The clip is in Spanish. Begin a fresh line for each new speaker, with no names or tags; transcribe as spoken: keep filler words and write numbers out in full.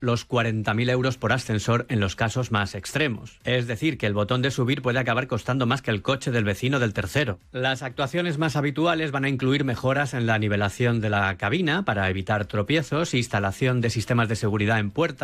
los cuarenta mil euros por ascensor en los casos más extremos. Es decir, que el botón de subir puede acabar costando más que el coche del vecino del tercero. Las actuaciones más habituales van a incluir mejoras en la nivelación de la cabina para evitar tropiezos, instalación de sistemas de seguridad en puertas,